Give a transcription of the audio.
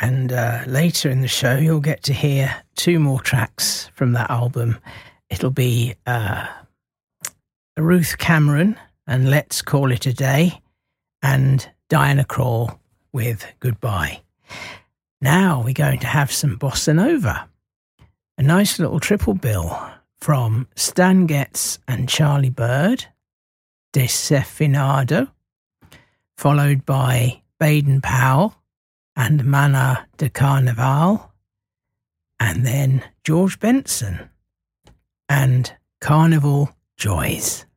And later in the show, you'll get to hear 2 more tracks from that album. It'll be Ruth Cameron and Let's Call It a Day, and Diana Krall with Goodbye. Now we're going to have some bossa nova. A nice little triple bill from Stan Getz and Charlie Bird, Desafinado, followed by Baden Powell and Mana de Carnaval, and then George Benson and Carnival Joys.